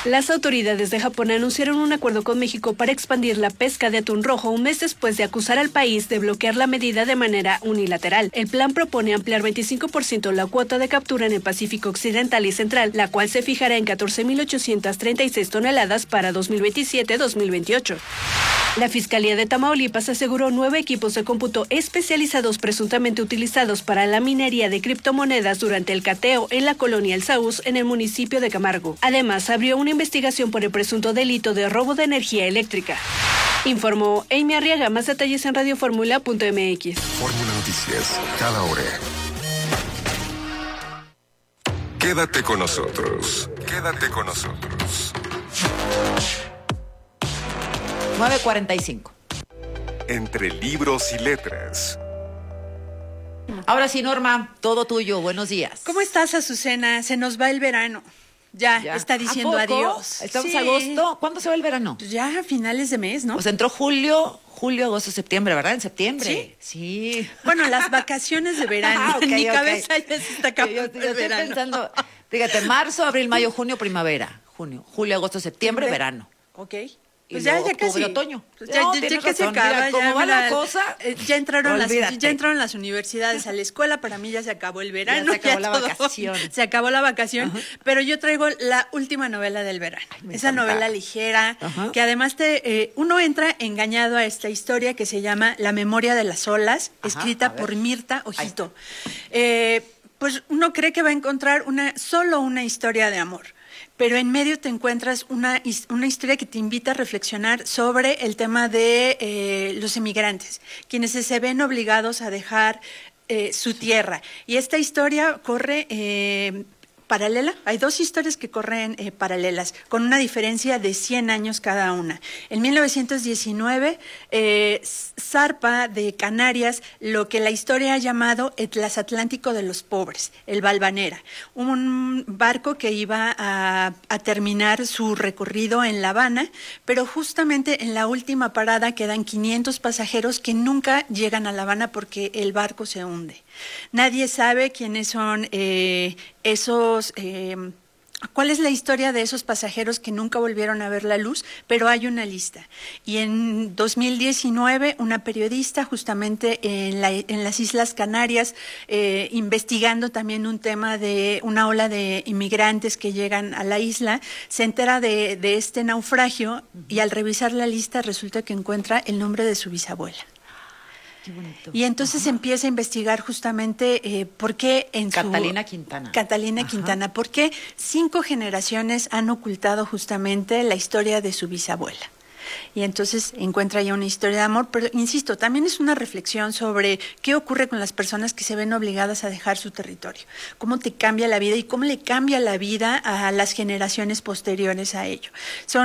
Las autoridades de Japón anunciaron un acuerdo con México para expandir la pesca de atún rojo un mes después de acusar al país de bloquear la medida de manera unilateral. El plan propone ampliar 25% la cuota de captura en el Pacífico Occidental y Central, la cual se fijará en 14.836 toneladas para 2027-2028. La Fiscalía de Tamaulipas aseguró 9 equipos de cómputo especializados presuntamente utilizados para la minería de criptomonedas durante el cateo en la colonia El Saúz en el municipio de Camargo. Además, abrió una investigación por el presunto delito de robo de energía eléctrica. Informó Amy Arriaga. Más detalles en radioformula.mx. Fórmula Noticias, cada hora. Quédate con nosotros. Quédate con nosotros. 9:45. Entre libros y letras. Ahora sí, Norma, todo tuyo. Buenos días. ¿Cómo estás, Azucena? Se nos va el verano. Ya. Está diciendo ¿A poco? adiós. Estamos Sí. agosto. ¿Cuándo se va el verano? Pues ya a finales de mes, ¿no? Pues entró julio, agosto, septiembre, ¿verdad? En septiembre. Sí. Bueno, las vacaciones de verano. Ok, En mi ok. cabeza ya se está acabando Yo el estoy verano. pensando, fíjate, marzo, abril, mayo, junio, primavera. Julio, agosto, septiembre, verano. Ok. Y Pues ya luego casi. octubre, otoño. Pues No, ya tienes casi razón. acaba. Mira, cómo va la mira, cosa, ya entraron olvídate. las universidades a la escuela. Para mí ya se acabó el verano. se acabó la todo. vacación. Se acabó la vacación. Pero yo traigo la última novela del verano. me Esa encanta. novela ligera, Ajá. que además uno entra engañado a esta historia que se llama La memoria de las olas, Ajá, a escrita ver. por Mirta Ojito. Pues uno cree que va a encontrar solo una historia de amor. Pero en medio te encuentras una historia que te invita a reflexionar sobre el tema de los emigrantes, quienes se ven obligados a dejar su tierra. Y esta historia corre paralela. Hay dos historias que corren paralelas, con una diferencia de 100 años cada una. En 1919 zarpa de Canarias lo que la historia ha llamado el transatlántico de los pobres, el Valvanera, un barco que iba a terminar su recorrido en La Habana, pero justamente en la última parada quedan 500 pasajeros que nunca llegan a La Habana porque el barco se hunde. Nadie sabe quiénes son cuál es la historia de esos pasajeros que nunca volvieron a ver la luz, pero hay una lista. Y en 2019, una periodista justamente en las Islas Canarias, investigando también un tema de una ola de inmigrantes que llegan a la isla, se entera de este naufragio y al revisar la lista resulta que encuentra el nombre de su bisabuela. Qué bonito. Y entonces empieza a investigar justamente por qué Catalina Quintana. Catalina Quintana, por qué 5 generaciones han ocultado justamente la historia de su bisabuela. Y entonces encuentra ya una historia de amor, pero insisto, también es una reflexión sobre qué ocurre con las personas que se ven obligadas a dejar su territorio, cómo te cambia la vida y cómo le cambia la vida a las generaciones posteriores a ello.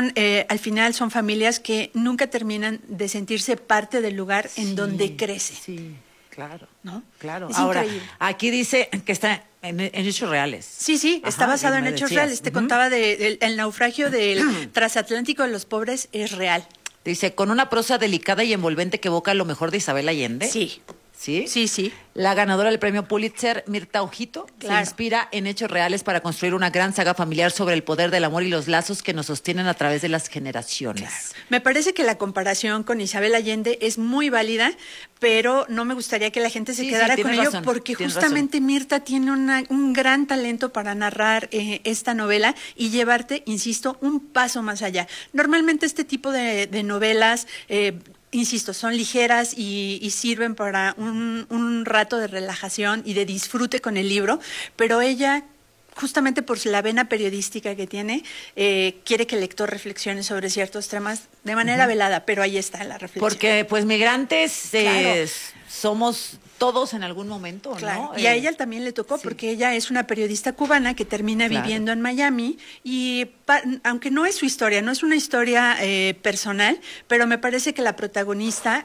Al final son familias que nunca terminan de sentirse parte del lugar en donde crecen. Sí, claro. ¿No? Claro. Es Ahora, increíble. aquí dice que está en hechos reales. Sí, está Ajá, basado que en me hechos decías. reales. Te contaba el naufragio del transatlántico de los pobres es real. Dice, con una prosa delicada y envolvente que evoca lo mejor de Isabel Allende. Sí. ¿Sí? Sí. La ganadora del premio Pulitzer, Mirta Ojito, Claro. se inspira en hechos reales para construir una gran saga familiar sobre el poder del amor y los lazos que nos sostienen a través de las generaciones. Me parece que la comparación con Isabel Allende es muy válida, pero no me gustaría que la gente se Sí, quedara sí, con tienes ello, razón, porque tienes justamente Mirta tiene un gran talento para narrar esta novela y llevarte, insisto, un paso más allá. Normalmente este tipo de novelas insisto, son ligeras y sirven para un rato de relajación y de disfrute con el libro, pero ella, justamente por la vena periodística que tiene, quiere que el lector reflexione sobre ciertos temas de manera velada, pero ahí está la reflexión. Porque, pues, migrantes Claro. somos todos en algún momento, Claro. ¿no? Y a ella también le tocó, sí. porque ella es una periodista cubana que termina Claro. viviendo en Miami y aunque no es su historia, no es una historia personal, pero me parece que la protagonista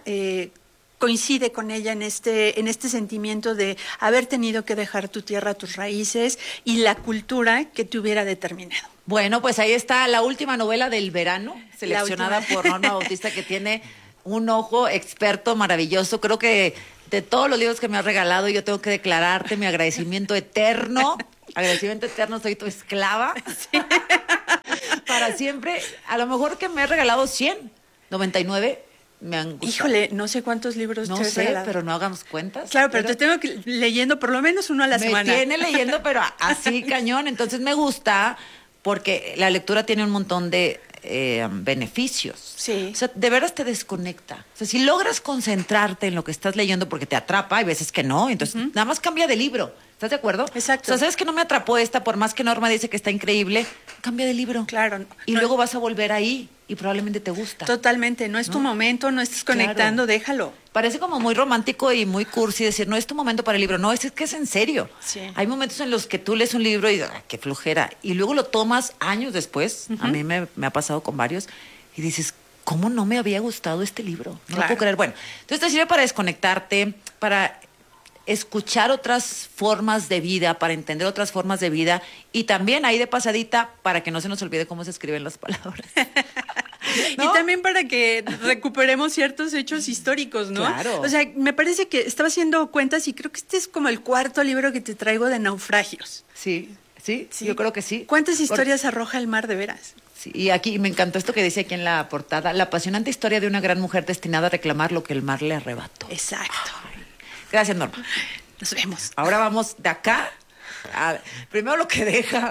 coincide con ella en este sentimiento de haber tenido que dejar tu tierra, tus raíces y la cultura que te hubiera determinado. Bueno, pues ahí está la última novela del verano, seleccionada última. por Norma Bautista, que tiene un ojo experto maravilloso. Creo que de todos los libros que me has regalado, yo tengo que declararte mi agradecimiento eterno. Agradecimiento eterno, soy tu esclava. para siempre. A lo mejor que me he regalado 100, 99 me han gustado. Híjole, no sé cuántos libros No te has sé, regalado. pero no hagamos cuentas. Claro, pero te tengo que leyendo por lo menos uno a la semana. Me tiene leyendo, pero así cañón. Entonces me gusta porque la lectura tiene un montón de beneficios. Sí. O sea, de veras te desconecta. O sea, si logras concentrarte en lo que estás leyendo porque te atrapa, hay veces que no, entonces nada más cambia de libro. ¿Estás de acuerdo? Exacto. O sea, ¿sabes que no me atrapó esta? Por más que Norma dice que está increíble, cambia de libro. Claro. Y No- luego vas a volver ahí y probablemente te gusta. Totalmente, no es tu momento, no estás conectando, déjalo. Parece como muy romántico y muy cursi decir, no es tu momento para el libro. No, es que es en serio. Sí. Hay momentos en los que tú lees un libro y qué flojera. Y luego lo tomas años después. A mí me ha pasado con varios. Y dices, ¿cómo no me había gustado este libro? No lo Claro. puedo creer. Bueno, entonces te sirve para desconectarte, para escuchar otras formas de vida, para entender otras formas de vida. Y también ahí de pasadita, para que no se nos olvide cómo se escriben las palabras. ¿No? Y también para que recuperemos ciertos hechos históricos, ¿no? Claro. O sea, me parece que estaba haciendo cuentas y creo que este es como el cuarto libro que te traigo de naufragios. Sí, yo creo que sí. ¿Cuántas historias arroja el mar de veras? Sí, y aquí me encantó esto que dice aquí en la portada, la apasionante historia de una gran mujer destinada a reclamar lo que el mar le arrebató. Exacto. Gracias, Norma. Nos vemos. Ahora vamos de acá. Primero lo que deja.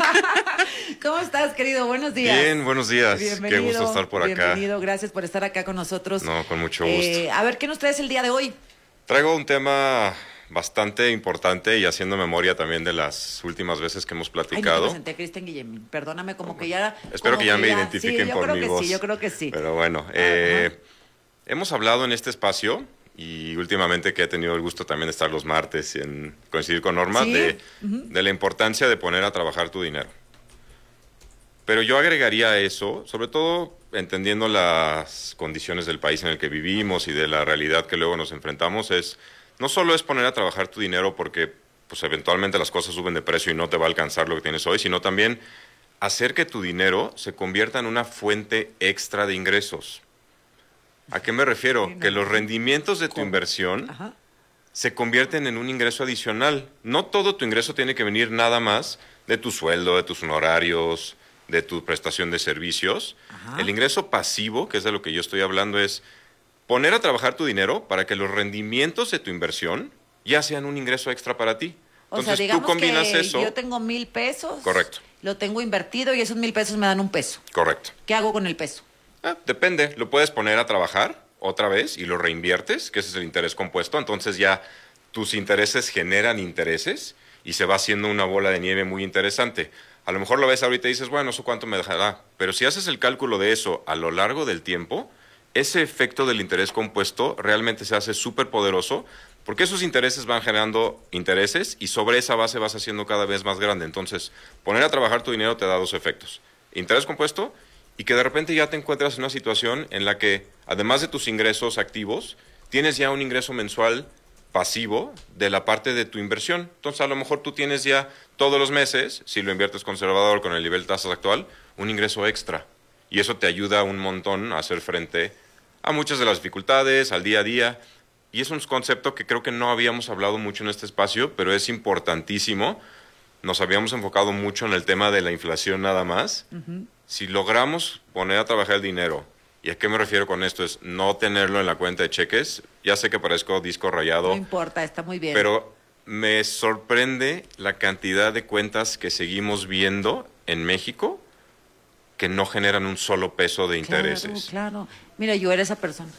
¿Cómo estás, querido? Buenos días. Bien, buenos días. Qué gusto estar por acá. Bienvenido, gracias por estar acá con nosotros. No, con mucho gusto. A ver, ¿qué nos traes el día de hoy? Traigo un tema bastante importante y haciendo memoria también de las últimas veces que hemos Ay, no te platicado. presenté a Cristian Guillemín. Perdóname, como que ya... Espero como que ya me sí, identifiquen yo por creo mi que voz. Sí, yo creo que sí. Pero bueno, hemos hablado en este espacio y últimamente que he tenido el gusto también de estar los martes en coincidir con Norma, Sí. de la importancia de poner a trabajar tu dinero. Pero yo agregaría a eso, sobre todo entendiendo las condiciones del país en el que vivimos y de la realidad que luego nos enfrentamos, no solo es poner a trabajar tu dinero porque pues eventualmente las cosas suben de precio y no te va a alcanzar lo que tienes hoy, sino también hacer que tu dinero se convierta en una fuente extra de ingresos. ¿A qué me refiero? Sí, no. Que los rendimientos de tu inversión Ajá. se convierten en un ingreso adicional. No todo tu ingreso tiene que venir nada más de tu sueldo, de tus honorarios, de tu prestación de servicios. Ajá. El ingreso pasivo, que es de lo que yo estoy hablando, es poner a trabajar tu dinero para que los rendimientos de tu inversión ya sean un ingreso extra para ti. O Entonces sea, digamos tú combinas que eso. yo tengo 1,000 pesos. Correcto. Lo tengo invertido y esos 1,000 pesos me dan 1 peso. Correcto. ¿Qué hago con el peso? Depende, lo puedes poner a trabajar otra vez y lo reinviertes, que ese es el interés compuesto, entonces ya tus intereses generan intereses y se va haciendo una bola de nieve muy interesante. A lo mejor lo ves ahorita y dices, bueno, ¿eso cuánto me dejará? Pero si haces el cálculo de eso a lo largo del tiempo, ese efecto del interés compuesto realmente se hace súper poderoso porque esos intereses van generando intereses y sobre esa base vas haciendo cada vez más grande. Entonces, poner a trabajar tu dinero te da dos efectos. Interés compuesto y que de repente ya te encuentras en una situación en la que, además de tus ingresos activos, tienes ya un ingreso mensual pasivo de la parte de tu inversión. Entonces, a lo mejor tú tienes ya todos los meses, si lo inviertes conservador con el nivel de tasas actual, un ingreso extra. Y eso te ayuda un montón a hacer frente a muchas de las dificultades, al día a día. Y es un concepto que creo que no habíamos hablado mucho en este espacio, pero es importantísimo. Nos habíamos enfocado mucho en el tema de la inflación nada más. Si logramos poner a trabajar el dinero, ¿y a qué me refiero con esto? Es no tenerlo en la cuenta de cheques. Ya sé que parezco disco rayado, No importa, está muy bien. pero me sorprende la cantidad de cuentas que seguimos viendo en México que no generan un solo peso de intereses. Claro. Mira, yo era esa persona.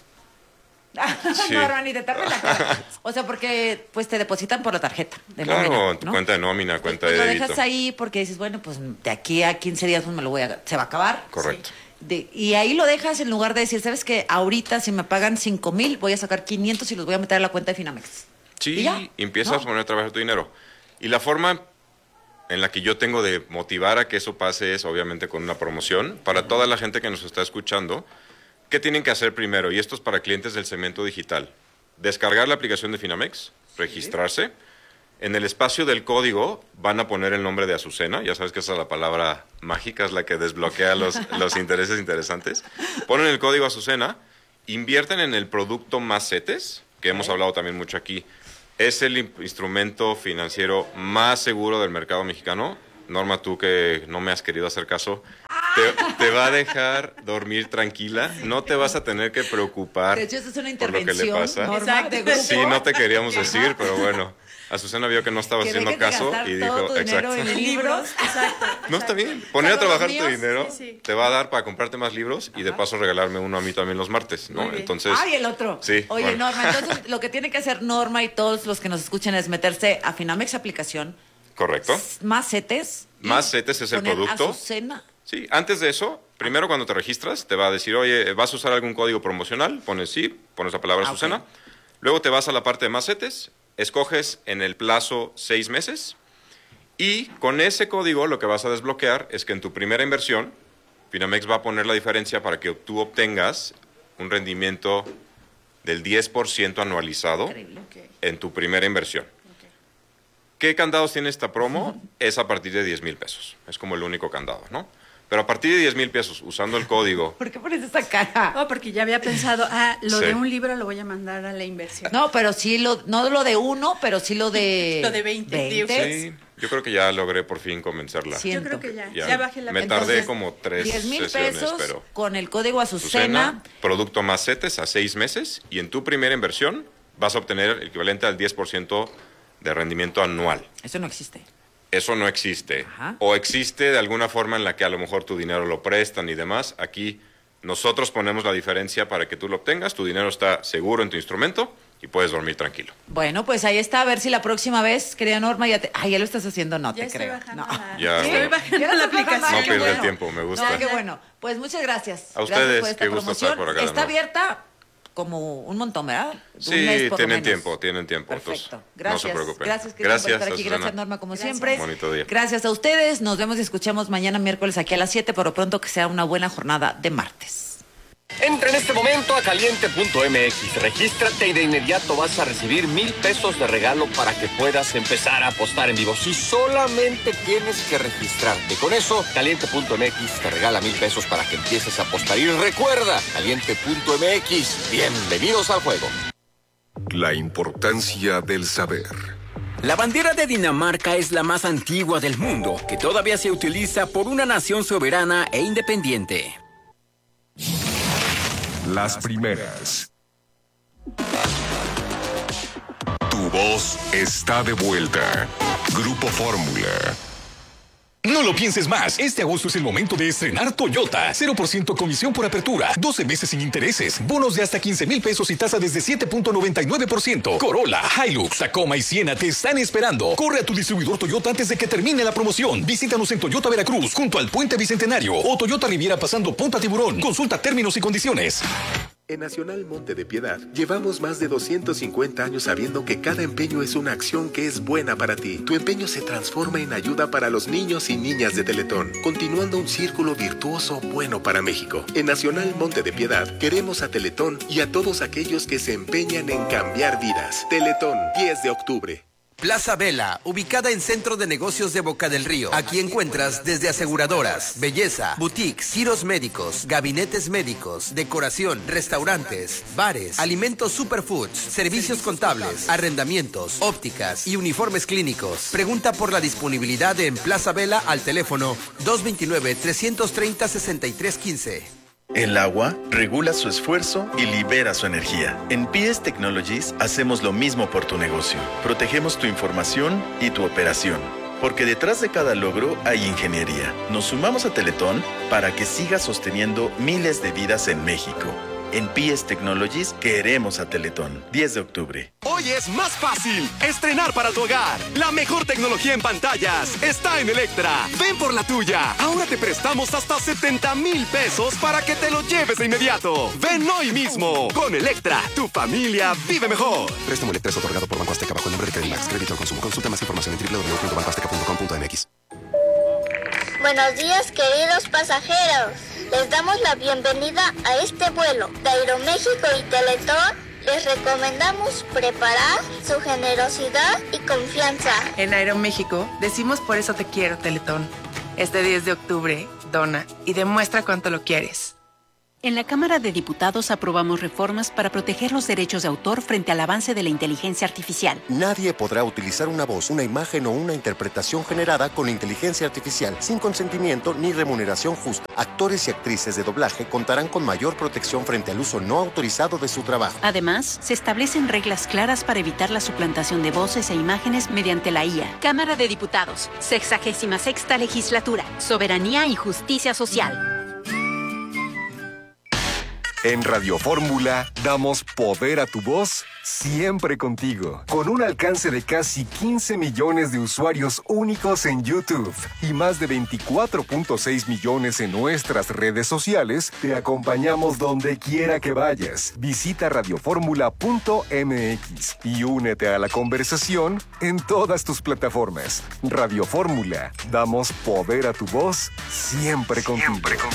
Sí. No, Rani, te tapas la cara. O sea, porque pues te depositan por la tarjeta de Claro, nómina, tu ¿no? cuenta de nómina, cuenta Pues de lo débito. dejas ahí porque dices, bueno, pues de aquí a 15 días pues, me lo se va a acabar. Correcto. Sí. Y ahí lo dejas en lugar de decir, ¿sabes qué? Ahorita si me pagan 5,000, voy a sacar 500 y los voy a meter a la cuenta de Finamex. Sí, ¿Y ya? y empiezas ¿No? a poner a trabajar tu dinero. Y la forma en la que yo tengo de motivar a que eso pase es obviamente con una promoción. Para toda la gente que nos está escuchando, ¿qué tienen que hacer primero? Y esto es para clientes del segmento digital. Descargar la aplicación de Finamex, registrarse. En el espacio del código van a poner el nombre de Azucena. Ya sabes que esa es la palabra mágica, es la que desbloquea los intereses interesantes. Ponen el código Azucena, invierten en el producto Más CETES, que hemos hablado también mucho aquí. Es el instrumento financiero más seguro del mercado mexicano. Norma, tú que no me has querido hacer caso. te va a dejar dormir tranquila, no te vas a tener que preocupar. De hecho, esa es una por lo que le intervención pasa. normal de grupo. Sí, no te queríamos decir, pero bueno. Azucena vio que no estabas Que haciendo dejes de caso gastar y todo dijo, tu dinero exacto. en libros. Exacto. No, está bien. Poner a Pero trabajar los tu míos, dinero sí. te va a dar para comprarte más libros y de paso regalarme uno a mí también los martes, ¿no? Muy bien. Entonces, Ay, el otro. Sí, Oye, bueno. Norma, entonces lo que tiene que hacer Norma y todos los que nos escuchen es meterse a Finamex aplicación, correcto. más CETES. y Más CETES es el poner producto. Azucena. Sí, antes de eso, primero cuando te registras, te va a decir, oye, ¿vas a usar algún código promocional? Pones sí, pones la palabra Azucena. Ok. Luego te vas a la parte de más CETES, escoges en el plazo 6 meses y con ese código lo que vas a desbloquear es que en tu primera inversión, Finamex va a poner la diferencia para que tú obtengas un rendimiento del 10% anualizado Increíble. en tu primera inversión. ¿Qué candados tiene esta promo? Es a partir de 10,000 pesos. Es como el único candado, ¿no? Pero a partir de 10,000 pesos, usando el código. ¿Por qué pones esa cara? Oh, porque ya había pensado, lo Sí. de un libro lo voy a mandar a la inversión. No, pero sí, no lo de uno, pero sí lo de... Lo de 20. Sí, yo creo que ya logré por fin convencerla. Sí. Yo creo que ya Ya, bajé la me cuenta. tardé Entonces, como 3 10,000 sesiones, pesos pero con el código Azucena. Azucena, producto más CETES a 6 meses y en tu primera inversión vas a obtener el equivalente al 10% de rendimiento anual. Eso no existe. Eso no existe. Ajá. O existe de alguna forma en la que a lo mejor tu dinero lo prestan y demás. Aquí nosotros ponemos la diferencia para que tú lo obtengas. Tu dinero está seguro en tu instrumento y puedes dormir tranquilo. Bueno, pues ahí está, a ver si la próxima vez, querida Norma, ya te... Ay, ya lo estás haciendo, no Ya te estoy creo. bajando No. la, Ya, estoy bueno. bajando Ya la estás bajando. aplicación. No Ay, qué pierdes bueno. tiempo, me gusta. No, qué bueno. Pues muchas gracias. A Gracias ustedes, por esta qué gusto estar promoción. por acá de Está nuevo. abierta como un montón, ¿verdad? Un Sí, mes por lo tienen menos. tiempo, tienen tiempo. Perfecto. Entonces, Gracias. no se preocupen. Gracias, Cristian, por estar aquí. Azucena. Gracias, Norma, como Gracias. siempre. Bonito día. Gracias a ustedes. Nos vemos y escuchamos mañana miércoles aquí a las 7. Por lo pronto que sea una buena jornada de martes. Entra en este momento a caliente.mx, regístrate y de inmediato vas a recibir 1,000 pesos de regalo para que puedas empezar a apostar en vivo. Si solamente tienes que registrarte. Con eso, caliente.mx te regala 1,000 pesos para que empieces a apostar. Y recuerda, caliente.mx, bienvenidos al juego. La importancia del saber. La bandera de Dinamarca es la más antigua del mundo, que todavía se utiliza por una nación soberana e independiente. Las primeras. Tu voz está de vuelta. Grupo Fórmula. No lo pienses más. Este agosto es el momento de estrenar Toyota. 0% comisión por apertura, 12 meses sin intereses, bonos de hasta 15,000 pesos y tasa desde 7.99%. Corolla, Hilux, Tacoma y Siena te están esperando. Corre a tu distribuidor Toyota antes de que termine la promoción. Visítanos en Toyota Veracruz, junto al Puente Bicentenario, o Toyota Riviera pasando Punta Tiburón. Consulta términos y condiciones. En Nacional Monte de Piedad, llevamos más de 250 años sabiendo que cada empeño es una acción que es buena para ti. Tu empeño se transforma en ayuda para los niños y niñas de Teletón, continuando un círculo virtuoso bueno para México. En Nacional Monte de Piedad, queremos a Teletón y a todos aquellos que se empeñan en cambiar vidas. Teletón, 10 de octubre. Plaza Vela, ubicada en Centro de Negocios de Boca del Río. Aquí encuentras desde aseguradoras, belleza, boutiques, giros médicos, gabinetes médicos, decoración, restaurantes, bares, alimentos superfoods, servicios contables, arrendamientos, ópticas y uniformes clínicos. Pregunta por la disponibilidad en Plaza Vela al teléfono 229-330-6315. El agua regula su esfuerzo y libera su energía. En PS Technologies hacemos lo mismo por tu negocio. Protegemos tu información y tu operación. Porque detrás de cada logro hay ingeniería. Nos sumamos a Teletón para que siga sosteniendo miles de vidas en México. En PS Technologies queremos a Teletón. 10 de octubre. Hoy es más fácil estrenar para tu hogar. La mejor tecnología en pantallas está en Electra. Ven por la tuya. Ahora te prestamos hasta 70,000 pesos para que te lo lleves de inmediato. Ven hoy mismo. Con Electra, tu familia vive mejor. Préstamo Electra es otorgado por Banco Azteca bajo el nombre de Credimax. Crédito al consumo. Consulta más información en www.bancoazteca.com.mx. Buenos días, queridos pasajeros. Les damos la bienvenida a este vuelo de Aeroméxico y Teletón. Les recomendamos preparar su generosidad y confianza. En Aeroméxico decimos por eso te quiero, Teletón. Este 10 de octubre, dona y demuestra cuánto lo quieres. En la Cámara de Diputados aprobamos reformas para proteger los derechos de autor frente al avance de la inteligencia artificial. Nadie podrá utilizar una voz, una imagen o una interpretación generada con inteligencia artificial sin consentimiento ni remuneración justa. Actores y actrices de doblaje contarán con mayor protección frente al uso no autorizado de su trabajo. Además, se establecen reglas claras para evitar la suplantación de voces e imágenes mediante la IA. Cámara de Diputados, 66ª Legislatura, Soberanía y Justicia Social. En Radio Fórmula damos poder a tu voz siempre contigo. Con un alcance de casi 15 millones de usuarios únicos en YouTube y más de 24.6 millones en nuestras redes sociales, te acompañamos donde quiera que vayas. Visita radioformula.mx y únete a la conversación en todas tus plataformas. Radio Fórmula, damos poder a tu voz siempre contigo.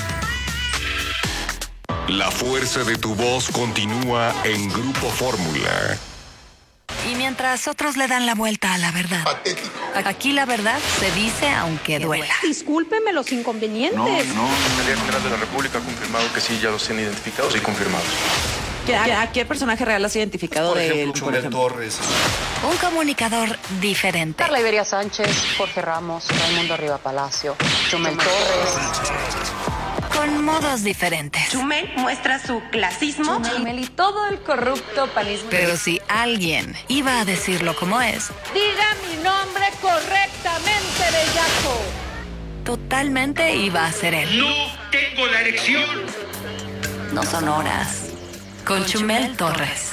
La fuerza de tu voz continúa en Grupo Fórmula. Y mientras otros le dan la vuelta a la verdad, aquí la verdad se dice aunque duela. Discúlpeme los inconvenientes. No. La Fiscalía General de la República ha confirmado que sí, ya los tienen identificados y confirmados. ¿A qué personaje real has identificado por de ejemplo, él? Chumel Torres. Un comunicador diferente. Carla Iberia Sánchez, Jorge Ramos, Raimundo Riva Palacio, Chumel Torres. Con modos diferentes. Chumel muestra su clasismo. Chumel y todo el corrupto panismo. Pero si alguien iba a decirlo como es, diga mi nombre correctamente, bellaco. Totalmente iba a ser él. No tengo la erección. No son horas. Con Chumel Torres.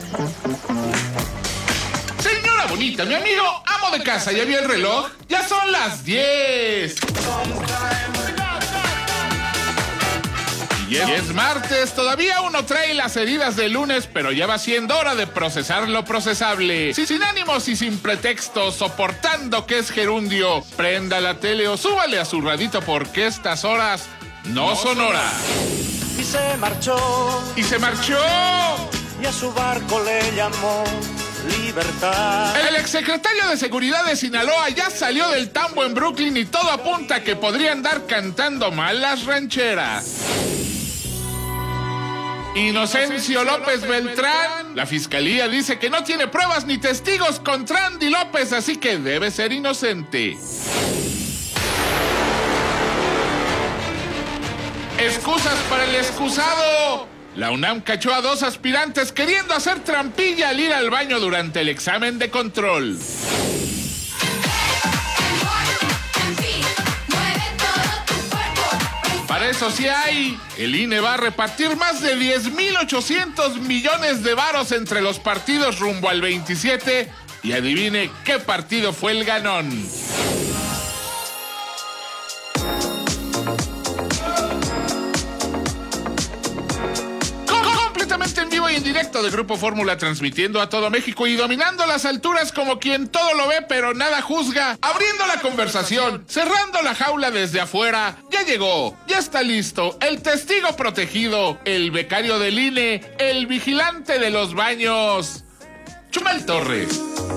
Señora bonita, mi amigo, amo de casa, ¿ya vio el reloj? Ya son las 10. Y es martes, todavía uno trae las heridas del lunes, pero ya va siendo hora de procesar lo procesable. Sin ánimos y sin pretextos, soportando que es gerundio, prenda la tele o súbale a su radito porque estas horas no son horas. Y se marchó. Y se marchó. Y a su barco le llamó Libertad. El exsecretario de Seguridad de Sinaloa ya salió del tambo en Brooklyn y todo apunta a que podría andar cantando mal las rancheras. Inocencio López Beltrán. La fiscalía dice que no tiene pruebas ni testigos contra Andy López, así que debe ser inocente. Excusas para el excusado. La UNAM cachó a 2 aspirantes queriendo hacer trampilla al ir al baño durante el examen de control. Para eso sí hay. El INE va a repartir más de 10,800 millones de varos entre los partidos rumbo al 27 y adivine qué partido fue el ganón. En vivo y en directo de Grupo Fórmula, transmitiendo a todo México y dominando las alturas como quien todo lo ve pero nada juzga, abriendo la conversación, cerrando la jaula desde afuera. Ya llegó, ya está listo, el testigo protegido, el becario del INE, el vigilante de los baños, Chumel Torres.